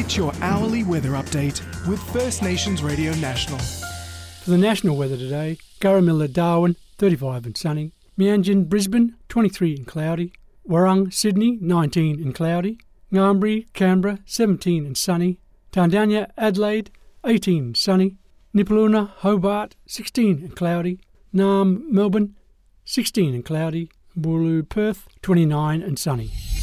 Get your hourly weather update with First Nations Radio National. For the national weather today, Curramilla, Darwin, 35 and sunny. Meanjin, Brisbane, 23 and cloudy. Warrung, Sydney, 19 and cloudy. Ngambri, Canberra, 17 and sunny. Tandanya, Adelaide, 18 and sunny. Nipaluna, Hobart, 16 and cloudy. Naarm, Melbourne, 16 and cloudy. Wooroloo, Perth, 29 and sunny.